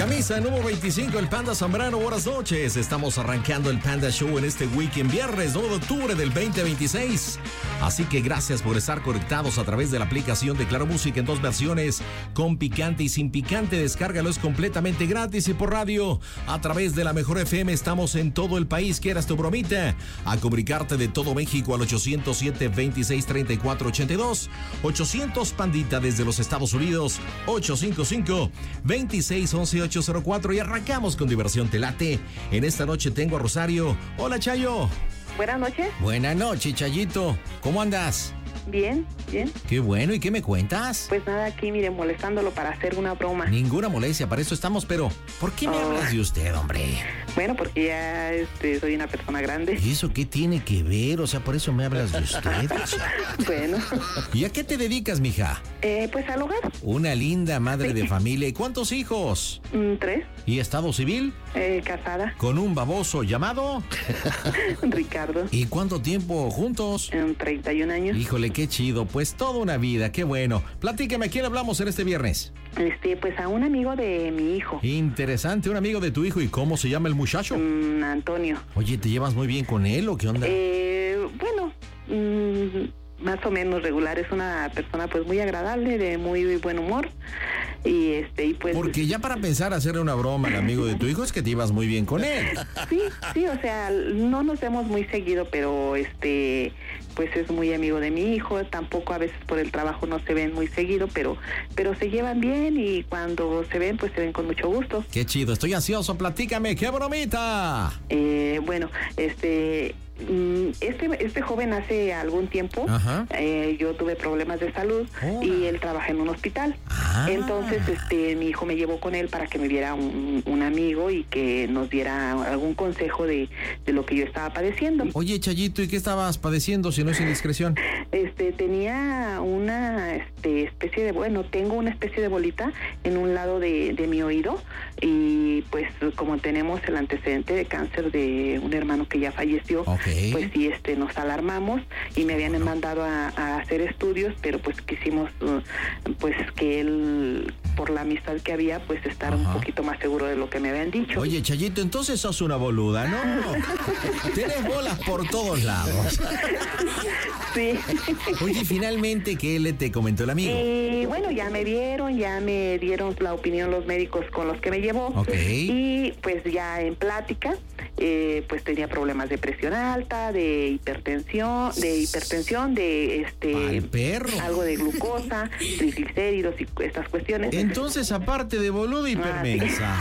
Misa número 25, el Panda Zambrano, buenas noches. Estamos arrancando el Panda Show en este weekend, viernes 9 de octubre del 2026. Así que gracias por estar conectados a través de la aplicación de Claro Música en dos versiones, con picante y sin picante. Descárgalo, es completamente gratis. Y por radio, a través de la Mejor FM, estamos en todo el país. ¿Quieras tu bromita? A comunicarte de todo México al 807-26-34-82. 800 Pandita desde los Estados Unidos, 855-2611-804. Y arrancamos con diversión. ¿Te late? En esta noche tengo a Rosario. Hola, Chayo. Buenas noches. Buenas noches, Chayito. ¿Cómo andas? Bien, bien. Qué bueno, ¿y qué me cuentas? Pues nada, aquí, mire, molestándolo para hacer una broma. Ninguna molestia, para eso estamos, pero ¿por qué me hablas de usted, hombre? Bueno, porque ya soy una persona grande. ¿Y eso qué tiene que ver? O sea, por eso me hablas de usted. Bueno. ¿Y a qué te dedicas, mija? Pues al hogar. Una linda madre de familia. ¿Y cuántos hijos? 3. ¿Y estado civil? Casada. ¿Con un baboso llamado? Ricardo. ¿Y cuánto tiempo juntos? 31 años. Híjole, qué chido. Pues toda una vida, qué bueno. Platícame, ¿a quién hablamos en este viernes? Pues a un amigo de mi hijo. Interesante, un amigo de tu hijo. ¿Y cómo se llama el muchacho? Antonio. Oye, ¿te llevas muy bien con él o qué onda? Bueno, más o menos regular. Es una persona pues muy agradable, de muy buen humor. Y pues... Porque ya para pensar hacerle una broma al amigo de tu hijo es que te ibas muy bien con él. Sí, o sea, no nos vemos muy seguido, pero pues es muy amigo de mi hijo. Tampoco a veces por el trabajo no se ven muy seguido, pero se llevan bien, y cuando se ven, pues se ven con mucho gusto. Qué chido, estoy ansioso, platícame, ¿qué bromita? Bueno, este joven hace algún tiempo, yo tuve problemas de salud y él trabaja en un hospital. Entonces mi hijo me llevó con él para que me viera un amigo y que nos diera algún consejo de lo que yo estaba padeciendo. Oye, Chayito, ¿y qué estabas padeciendo, si no es indiscreción? Tenía una especie de, tengo una especie de bolita en un lado de mi oído, y pues como tenemos el antecedente de cáncer de un hermano que ya falleció, pues sí, nos alarmamos y me habían mandado a hacer estudios, pero pues quisimos pues que él, por la amistad que había, pues estar un poquito más seguro de lo que me habían dicho. Oye, Chayito, entonces sos una boluda, ¿no? Tienes bolas por todos lados. Sí. Oye, finalmente, ¿qué le te comentó el amigo? Bueno, ya me dieron la opinión los médicos con los que me llevó. Y pues ya en plática, pues tenía problemas de presión alta, de hipertensión, algo de glucosa, triglicéridos y estas cuestiones. Entonces, aparte de boludo, hipermensa.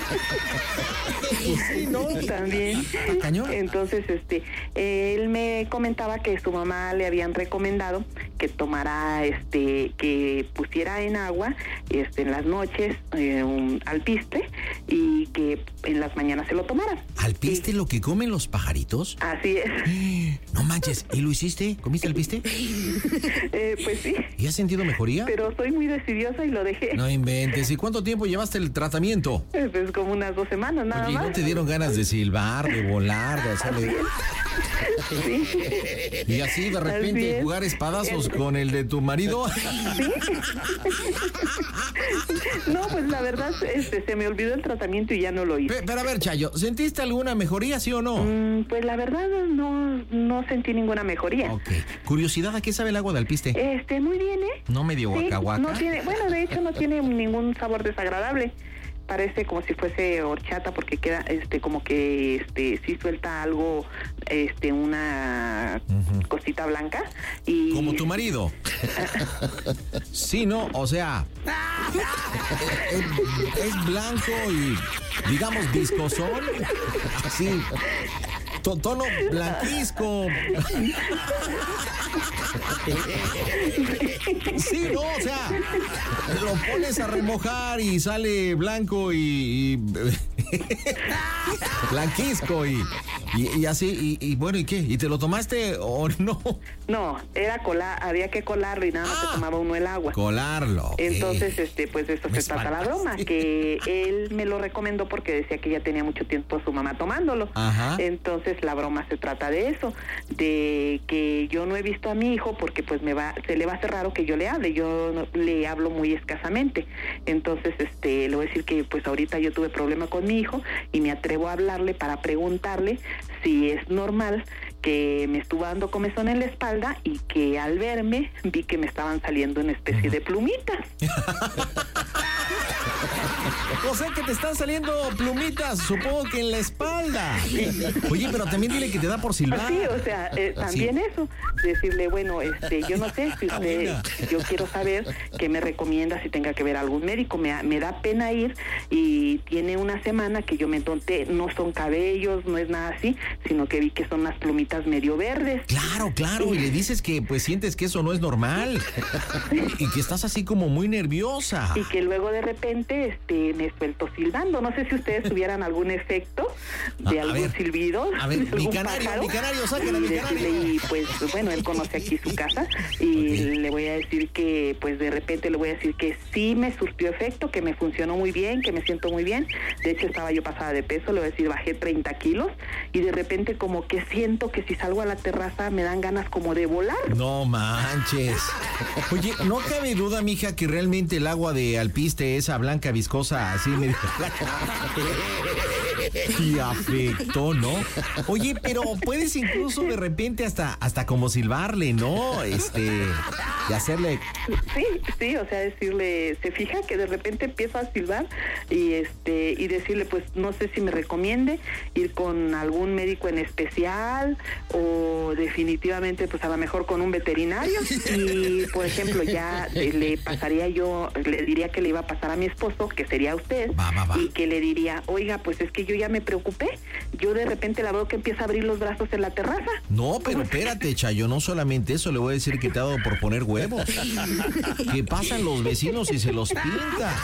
Sí, ¿no? También. ¿Cañón? Entonces, él me comentaba que su mamá le habían recomendado que tomara, que pusiera en agua, en las noches, un alpiste, y que en las mañanas se lo tomara. ¿Alpiste, sí, lo que comen los pajaritos? Así es. No manches, ¿y lo hiciste? ¿Comiste alpiste? Pues sí. ¿Y has sentido mejoría? Pero soy muy decidiosa y lo dejé. No inventes. ¿Y cuánto tiempo llevaste el tratamiento? Pues como unas 2 semanas, nada más. ¿Y no te dieron ganas de silbar, de volar, de hacerle... Sí. Y así de repente jugar espadazos con el de tu marido? Sí. No, pues la verdad, se me olvidó el tratamiento y ya no lo hice. Pero a ver, Chayo, ¿sentiste alguna mejoría, sí o no? Pues la verdad no sentí ninguna mejoría. Ok. Curiosidad, ¿a qué sabe el agua de alpiste? Muy bien, ¿eh? ¿No medio guacahuaca? No tiene, bueno, de hecho no tiene ningún sabor desagradable. Parece como si fuese horchata, porque queda como que sí suelta algo, una cosita blanca, y como tu marido. Sí, no, o sea, es blanco y digamos viscosón, así, tono blanquisco. Sí, no, o sea, lo pones a remojar y sale blanco y blanquisco y así, y bueno, ¿y qué? ¿Y te lo tomaste o no? No, había que colarlo y nada más se tomaba uno el agua. Colarlo. Entonces, pues de eso se trata la broma, que él me lo recomendó porque decía que ya tenía mucho tiempo su mamá tomándolo. Ajá. Entonces, Entonces la broma se trata de eso, de que yo no he visto a mi hijo porque pues se le va a hacer raro que yo le hable, yo le hablo muy escasamente. Entonces le voy a decir que pues ahorita yo tuve problema con mi hijo y me atrevo a hablarle para preguntarle si es normal que me estuvo dando comezón en la espalda y que al verme vi que me estaban saliendo una especie de plumitas. O sea que te están saliendo plumitas, supongo que en la espalda. Oye, pero también dile que te da por silbar. Sí, o sea, también eso, decirle, bueno, yo no sé si usted, yo quiero saber qué me recomienda, si tenga que ver a algún médico, me da pena ir y tiene una semana que yo me tonté, no son cabellos, no es nada así, sino que vi que son unas plumitas medio verdes. Claro, y le dices que pues sientes que eso no es normal y que estás así como muy nerviosa. Y que luego de repente me suelto silbando, no sé si ustedes tuvieran algún efecto de algún silbido. A ver, mi canario, sácala, mi canario. Y pues bueno, él conoce aquí su casa y le voy a decir que pues de repente le voy a decir que sí me surtió efecto, que me funcionó muy bien, que me siento muy bien. De hecho estaba yo pasada de peso, le voy a decir bajé 30 kilos y de repente como que siento que si salgo a la terraza me dan ganas como de volar. No manches. Oye, no cabe duda, mija, que realmente el agua de alpiste, esa blanca viscosa, así me y afectó, ¿no? Oye, pero puedes incluso de repente hasta como silbarle, ¿no? Y hacerle... Sí, o sea, decirle, se fija que de repente empiezo a silbar y decirle, pues no sé si me recomiende ir con algún médico en especial o definitivamente pues a lo mejor con un veterinario y por ejemplo ya le diría que le iba a pasar a mi esposo, que sería usted, y que le diría, oiga, pues es que yo ya me preocupé, yo de repente la veo que empieza a abrir los brazos en la terraza. No, pero espérate, Chayo, no solamente eso, le voy a decir que te ha dado por poner huevos. Que pasan los vecinos y se los pintas.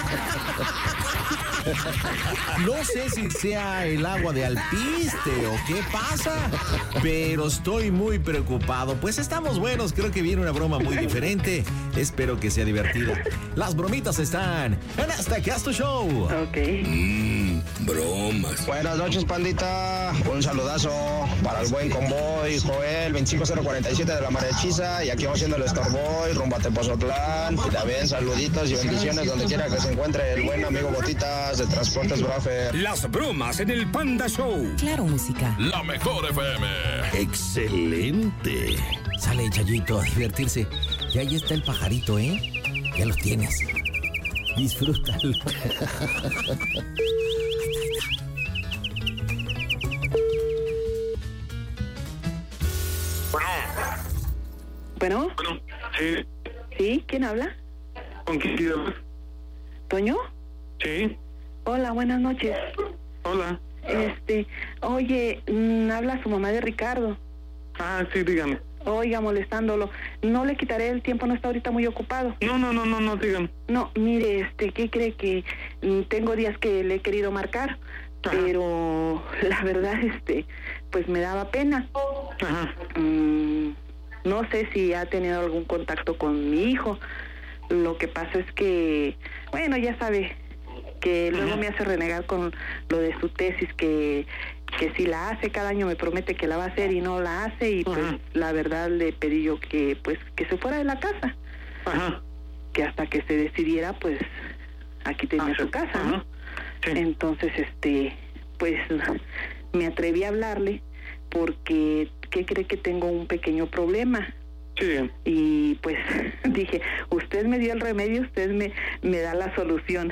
No sé si sea el agua de alpiste o qué pasa, pero estoy muy preocupado. Pues estamos buenos, creo que viene una broma muy diferente. Espero que sea divertida. Las bromitas están en este Casto Show. Ok. Bromas. Buenas noches, pandita. Un saludazo para el buen convoy, Joel, 25047 de la Marechiza. Y aquí vamos haciendo el Starboy, rumbo a Tepozotlán. Y también saluditos y bendiciones donde quiera que se encuentre el buen amigo Botitas de Transportes Brafer. Las bromas en el Panda Show. Claro, música. La mejor FM. Excelente. Sale, Chayito, a divertirse. Y ahí está el pajarito, ¿eh? Ya los tienes. Disfrútalo. Bueno. Sí. ¿Sí? ¿Quién habla? ¿Con quién hablas? ¿Toño? Sí. Hola, buenas noches. Hola. Oye, habla su mamá de Ricardo. Ah, sí, dígame. Oiga, molestándolo. No le quitaré el tiempo, no está ahorita muy ocupado. No, dígame. No, mire, ¿qué cree que tengo días que le he querido marcar? Ajá. Pero la verdad, pues me daba pena. Ajá. No sé si ha tenido algún contacto con mi hijo. Lo que pasa es que, bueno, ya sabe, que luego me hace renegar con lo de su tesis, que si la hace, cada año me promete que la va a hacer y no la hace, y pues la verdad le pedí yo que se fuera de la casa. Ajá. Que hasta que se decidiera, pues aquí tenía su casa, ¿no? Sí. Entonces, pues me atreví a hablarle porque, ¿qué cree? Que tengo un pequeño problema. Sí. Y pues dije, usted me dio el remedio, usted me da la solución.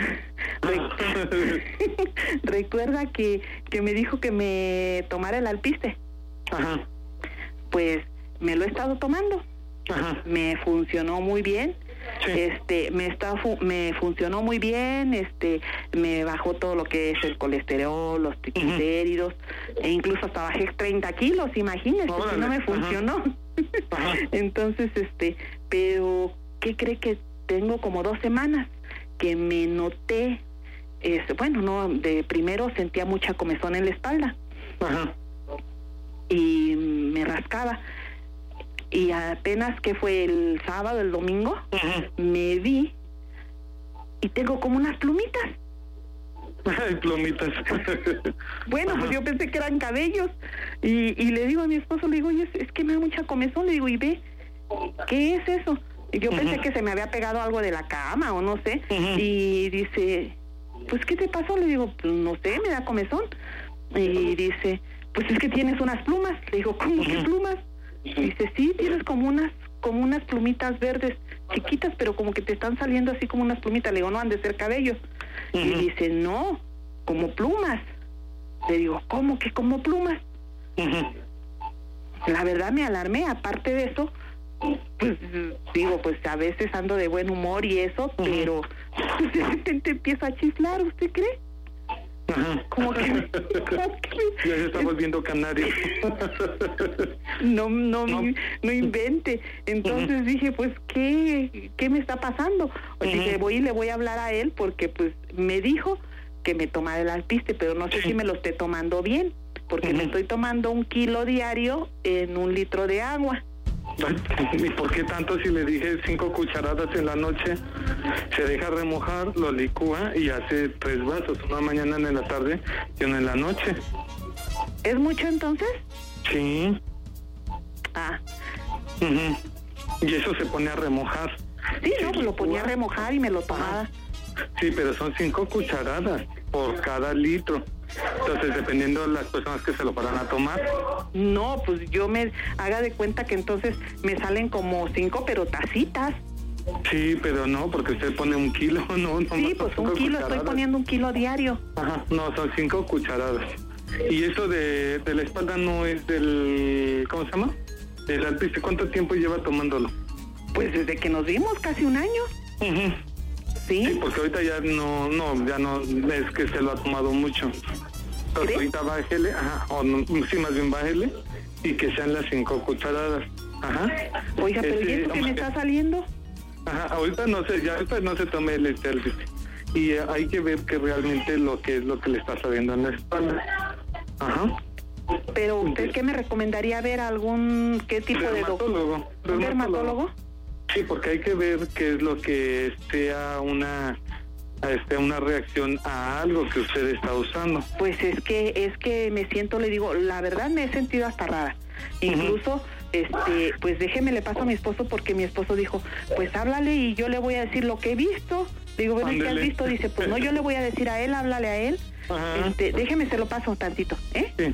Recuerda que me dijo que me tomara el alpiste. Ajá. Pues me lo he estado tomando. Ajá. Me funcionó muy bien. Sí. Me funcionó muy bien, me bajó todo lo que es el colesterol, los triglicéridos, e incluso hasta bajé 30 kilos, imagínese, si no me funcionó. Ajá. Entonces, pero, ¿qué cree? Que tengo como 2 semanas que me noté, de primero sentía mucha comezón en la espalda. Ajá. Y me rascaba. Y apenas que fue el sábado, el domingo, me vi y tengo como unas plumitas. Ay, plumitas. Bueno, pues Ajá. yo pensé que eran cabellos. Y le digo a mi esposo, le digo, oye, es que me da mucha comezón. Le digo, y ve, ¿qué es eso? Y yo pensé que se me había pegado algo de la cama o no sé. Y dice, pues, ¿qué te pasó? Le digo, pues, no sé, me da comezón. Y dice, pues es que tienes unas plumas. Le digo, ¿cómo que plumas? Dice, sí, tienes como unas plumitas verdes chiquitas, pero como que te están saliendo así como unas plumitas. Le digo, no han de ser cabellos. Y dice, no, como plumas. Le digo, ¿cómo que como plumas? La verdad me alarmé. Aparte de eso, pues digo, pues a veces ando de buen humor y eso, pero pues, de repente empiezo a chislar, ¿usted cree? Ajá. Como que Ya se está volviendo canario. no invente. Entonces dije, pues, ¿qué me está pasando? Dije, voy y le voy a hablar a él porque, pues, me dijo que me tomara el alpiste, pero no sé si me lo esté tomando bien, porque me estoy tomando 1 kilo diario en 1 litro de agua. ¿Y por qué tanto? Si le dije 5 cucharadas en la noche, se deja remojar, lo licúa y hace 3 vasos, una mañana, en la tarde y una en la noche. ¿Es mucho entonces? Sí. Ah, Y eso se pone a remojar. sí, Se no, pues lo ponía a licúa. remojar y me lo tomaba. Sí, pero son 5 cucharadas por cada litro. Entonces, dependiendo de las personas que se lo paran a tomar. No, pues yo haga de cuenta que entonces me salen como 5, pero tacitas. Sí, pero no, porque usted pone 1 kilo, no. Sí, más pues son 1 5 kilo, estoy cucharadas. poniendo 1 kilo diario. Ajá, no, son 5 cucharadas. Y eso de la espalda no es del... ¿Cómo se llama? El alpiste. ¿Cuánto tiempo lleva tomándolo? Pues desde que nos vimos, casi 1 año. Sí, Sí, porque ahorita ya no, es que se lo ha tomado mucho. Entonces ¿Crees? ahorita bájele, o no, sí, más bien bájele, y que sean las 5 cucharadas. Ajá. Oiga, pero ¿y eso que me está saliendo? Ajá, ahorita no se tome el alpiste. Y hay que ver que realmente lo que le está saliendo en la espalda. Ajá. Pero ¿usted qué me recomendaría ver? ¿Qué tipo de doctor? Dermatólogo. ¿Un dermatólogo? Sí, porque hay que ver qué es lo que sea una reacción a algo que usted está usando. Pues es que me siento, le digo, la verdad me he sentido hasta rara. Incluso, pues déjeme, le paso a mi esposo porque mi esposo dijo, pues háblale y yo le voy a decir lo que he visto. Le digo, bueno, ¿y qué has Ándele. visto? Dice, pues no, yo le voy a decir a él, háblale a él. Ajá. Déjeme, se lo paso tantito, ¿eh? Sí.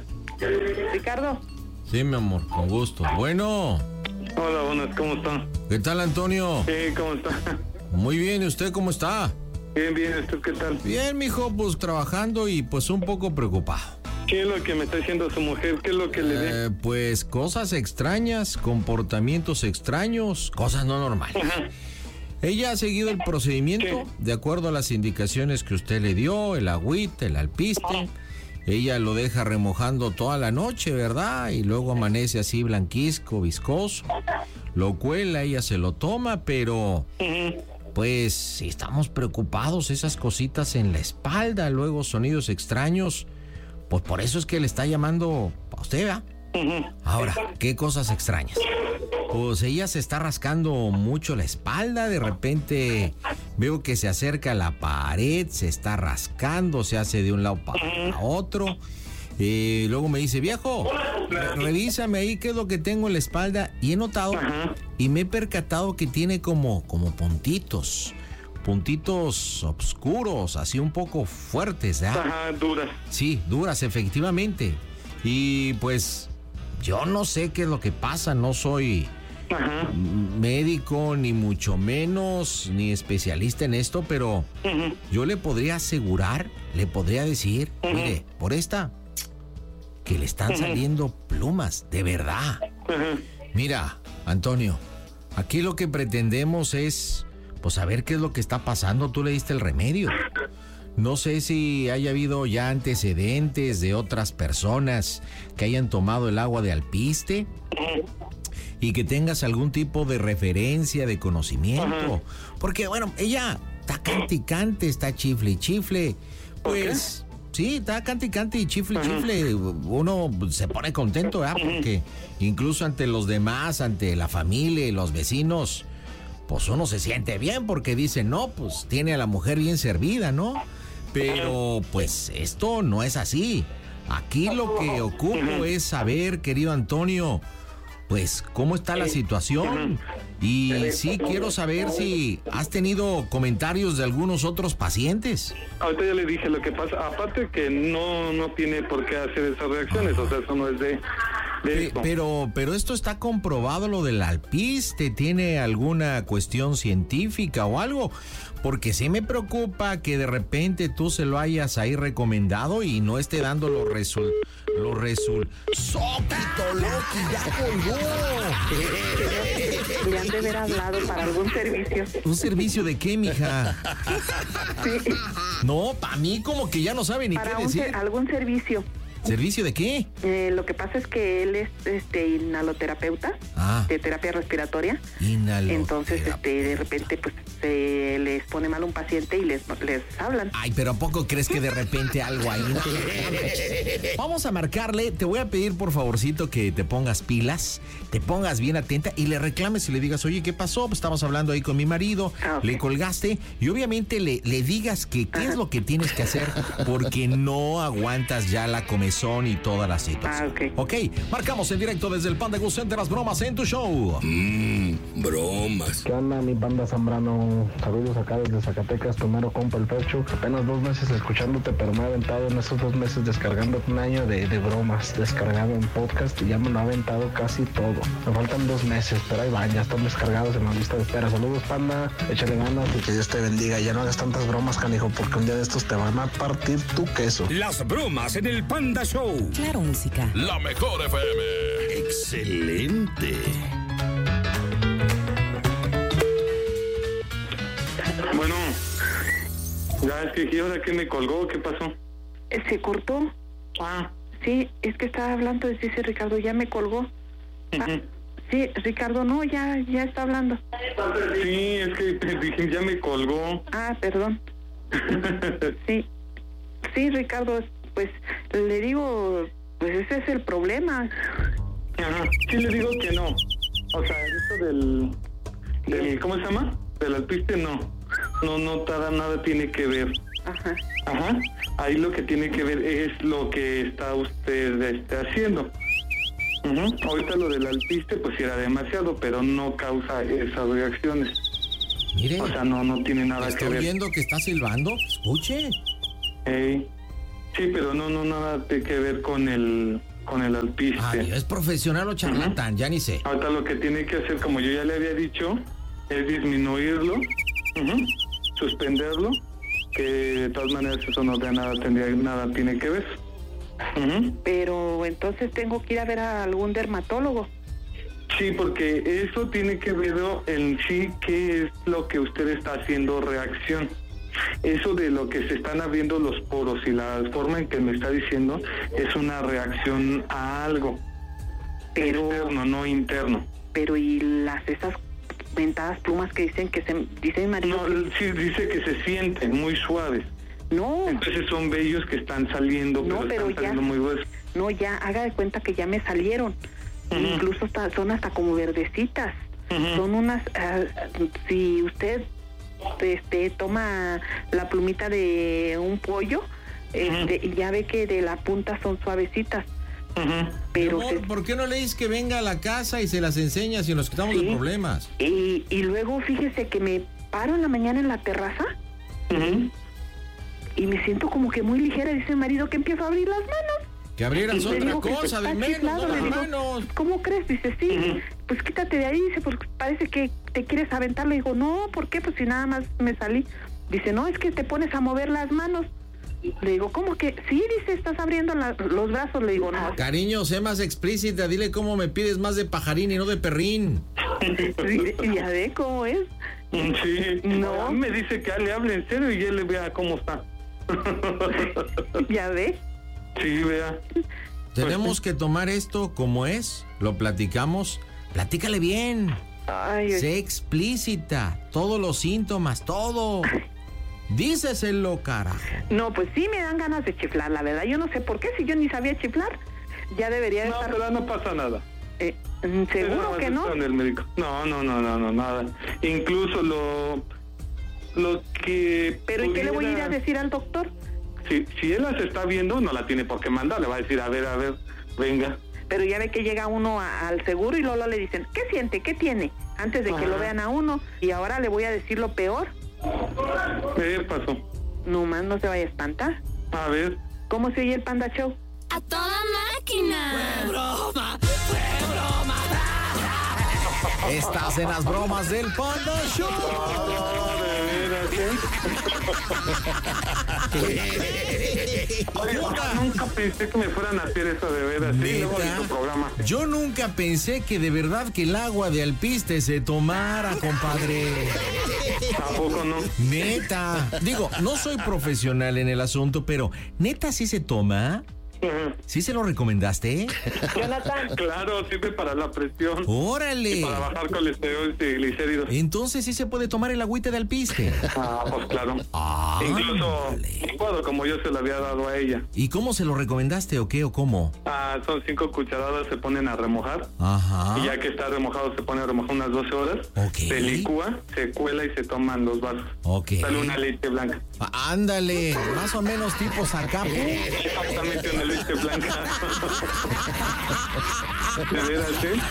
Ricardo. Sí, mi amor, con gusto. Bueno, Hola, buenas, ¿cómo está? ¿qué tal, Antonio? ¿Cómo está? Muy bien, ¿y usted cómo está? Bien, ¿usted qué tal? Bien, mijo, pues trabajando y pues un poco preocupado. ¿Qué es lo que me está diciendo su mujer? ¿Qué es lo que le dé? Pues cosas extrañas, comportamientos extraños, cosas no normales. Ella ha seguido el procedimiento de acuerdo a las indicaciones que usted le dio, el agüite, el alpiste. Ella lo deja remojando toda la noche, ¿verdad? Y luego amanece así blanquizco, viscoso. Lo cuela, ella se lo toma, pero pues si estamos preocupados, esas cositas en la espalda, luego sonidos extraños, pues por eso es que le está llamando a usted, ¿verdad? Ahora, ¿qué cosas extrañas? Pues ella se está rascando mucho la espalda, de repente veo que se acerca a la pared, se está rascando, se hace de un lado para otro. Luego me dice, viejo, revísame ahí qué es lo que tengo en la espalda. Y he notado y me he percatado que tiene como puntitos oscuros, así un poco fuertes, ¿verdad? Ajá, duras. Sí, duras, efectivamente. Y pues yo no sé qué es lo que pasa, no soy médico, ni mucho menos, ni especialista en esto, pero yo le podría asegurar, le podría decir, mire, por esta, que le están saliendo plumas, de verdad. Mira, Antonio, aquí lo que pretendemos es, pues, saber qué es lo que está pasando. Tú le diste el remedio. No sé si haya habido ya antecedentes de otras personas que hayan tomado el agua de alpiste y que tengas algún tipo de referencia, de conocimiento. Porque, bueno, ella está cante y cante, está chifle y chifle. Pues, sí, está cante y cante y chifle y chifle. Uno se pone contento, ¿verdad? Porque incluso ante los demás, ante la familia y los vecinos, pues uno se siente bien porque dice, no, pues tiene a la mujer bien servida, ¿no? Pero pues esto no es así. Aquí lo que ocupo es saber, querido Antonio, pues cómo está la situación. Y sí quiero saber si has tenido comentarios de algunos otros pacientes. Ahorita ya le dije lo que pasa. Aparte que no tiene por qué hacer esas reacciones. O sea, eso no es de esto. Pero esto está comprobado, lo del alpiste. ¿Tiene alguna cuestión científica o algo? Porque sí me preocupa que de repente tú se lo hayas ahí recomendado y no esté dando los resultados. ¡Soquito, Loki, ya colgó! Le han de haber hablado para algún servicio. ¿Un servicio de qué, mija? Sí. No, para mí como que ya no sabe ni Para qué decir. algún servicio. ¿Servicio de qué? Lo que pasa es que él es inhaloterapeuta de terapia respiratoria. Entonces, de repente, pues, se les pone mal un paciente y les hablan. Ay, pero ¿a poco crees que de repente algo ahí? Vamos a marcarle. Te voy a pedir, por favorcito, que te pongas pilas, te pongas bien atenta y le reclames y le digas, oye, ¿qué pasó? Pues estamos hablando ahí con mi marido, le colgaste y obviamente le digas que qué es lo que tienes que hacer porque no aguantas ya la comezón y toda la situación. Ok, marcamos en directo desde el Panda Go Center, las bromas en tu show. Bromas. ¿Qué onda, mi Panda Zambrano? Saludos acá desde Zacatecas, tu mero compa el Fercho. Apenas 2 meses escuchándote, pero me he aventado en esos 2 meses descargando un año de bromas, descargado en podcast y ya me lo he aventado casi todo. Me faltan 2 meses, pero ahí van, ya están descargados en la lista de espera. Saludos, Panda, échale ganas y que Dios te bendiga. Ya no hagas tantas bromas, canijo, porque un día de estos te van a partir tu queso. Las bromas en el Panda Show. Claro, música. La mejor FM. Excelente. Bueno, ya es que ahora que me colgó, ¿qué pasó? ¿Se cortó? Sí, es que estaba hablando, dice Ricardo, ya me colgó. Sí, Ricardo, no, ya está hablando. Sí, es que te dije, ya me colgó. Perdón. Sí, Ricardo, pues le digo, pues ese es el problema. Sí, le digo que no. O sea, esto del ¿cómo se llama? Del alpiste, no, nada tiene que ver. Ahí lo que tiene que ver es lo que está usted haciendo. Ahorita lo del alpiste, pues era demasiado, pero no causa esas reacciones. Mire, o sea, no tiene nada que ver. Estoy viendo que está silbando. Escuche. Sí, pero no nada que ver con el alpiste. ¿Es profesional o charlatán? Ya ni sé. Ahorita lo que tiene que hacer, como yo ya le había dicho, es disminuirlo, suspenderlo, que de todas maneras eso no de nada tiene que ver. Pero entonces tengo que ir a ver a algún dermatólogo. Sí, porque eso tiene que ver en sí qué es lo que usted está haciendo reacción. Eso de lo que se están abriendo los poros y la forma en que me está diciendo es una reacción a algo. Pero externo, no interno. Pero ¿y esas mentadas plumas que dicen dice marido? No, sí, dice que se sienten muy suaves. No. Entonces son vellos que están saliendo, pero están saliendo muy gruesos. No, ya, haga de cuenta que ya me salieron. Incluso son hasta como verdecitas. Son unas, si usted toma la plumita de un pollo, y ya ve que de la punta son suavecitas. Pero ¿por qué no le dices que venga a la casa y se las enseñas y nos quitamos de problemas? Y luego fíjese que me paro en la mañana en la terraza y me siento como que muy ligera. Dice el marido que empiezo a abrir las manos. Que abrieras otra cosa, de menos, no las manos. ¿Cómo crees? Dice, sí, pues quítate de ahí. Dice, porque parece que te quieres aventar. Le digo, no, ¿por qué? Pues si nada más me salí. Dice, no, es que te pones a mover las manos. Le digo, ¿cómo que? Sí, dice, estás abriendo los brazos. Le digo, no. Cariño, sé más explícita, dile cómo me pides más de pajarín y no de perrín. Ya ve cómo es. Sí, no. Me dice que le hable en serio y él le vea cómo está. ¿Ya ve? Sí, vea. Tenemos que tomar esto como es, lo platicamos, platícale bien. Sé explícita, todos los síntomas, todo. Díceselo, carajo. No, pues sí me dan ganas de chiflar, la verdad. Yo no sé por qué, si yo ni sabía chiflar. Ya debería estar... No, pero no pasa nada. ¿Seguro que no? El médico. No, nada. Incluso lo que... ¿Pero y qué le voy a ir a decir al doctor? si él las está viendo, no la tiene por qué mandar, le va a decir, a ver, venga. Pero ya ve que llega uno al seguro y luego le dicen, ¿qué siente? ¿Qué tiene? Antes de que lo vean a uno. Y ahora le voy a decir lo peor. ¿Qué pasó? Nomás no se vaya a espantar. A ver. ¿Cómo se oye el Panda Show? ¡A toda máquina! ¡Fue broma! Estás en las bromas del Panda Show. Nunca pensé que me fueran a hacer eso de veras. Sí, luego de tu programa. Yo nunca pensé que de verdad que el agua de alpiste se tomara, compadre. Tampoco no. Neta. Digo, no soy profesional en el asunto, pero ¿neta sí se toma? ¿Sí se lo recomendaste? Jonathan. Claro, sirve para la presión. ¡Órale! Y para bajar colesterol y triglicéridos. Entonces sí se puede tomar el agüita de alpiste. Pues claro. Incluso licuado, como yo se lo había dado a ella. ¿Y cómo se lo recomendaste o qué o cómo? Son 5 cucharadas, se ponen a remojar. Ajá. Y ya que está remojado, se pone a remojar unas 12 horas. Ok. Se licúa, se cuela y se toman los vasos. Ok. Sale una leche blanca. Ándale, más o menos tipo Zacapu. Exactamente, una leche blanca. ¿De veras,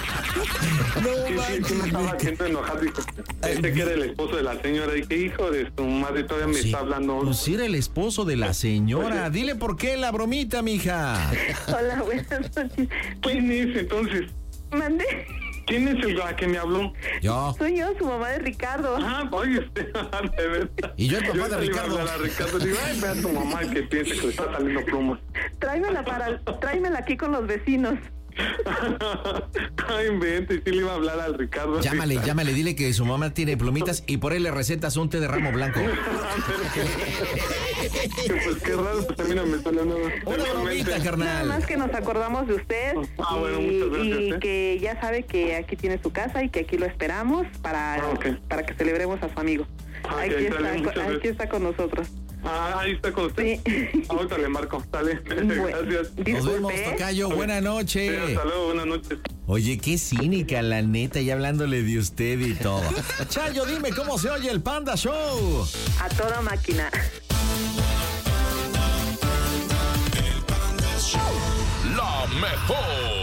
sí, me estaba haciendo enojar. Pensé que era el esposo de la señora. Y que hijo de su madre todavía me está hablando. Pues sí era el esposo de la señora. Dile por qué la bromita, mija. Hola, buenas noches. ¿Quién es entonces? ¿Mandé? ¿Quién es el que me habló? Yo. Soy yo, su mamá de Ricardo. Oye, de verdad. Y yo el papá de Ricardo. A Ricardo. Digo, ve a tu mamá que piensa que le está saliendo plumos. Tráemela aquí con los vecinos. Ay, invente, y sí le iba a hablar al Ricardo. Llámale, dile que su mamá tiene plumitas y por él le recetas un té de ramo blanco. Pues qué raro, pues a mí no me sale nada. Una bromita, carnal. Nada más que nos acordamos de usted. Bueno, muchas gracias. Y que ya sabe que aquí tiene su casa y que aquí lo esperamos para que celebremos a su amigo. Aquí está con nosotros. Ahí está con usted. Sí. Ahorita le marco. Dale. Gracias. Nos vemos, tocayo. Buenas noches. Sí, hasta luego, buenas noches. Oye, qué cínica, la neta, ya hablándole de usted y todo. Chayo, dime cómo se oye el Panda Show. A toda máquina. La mejor.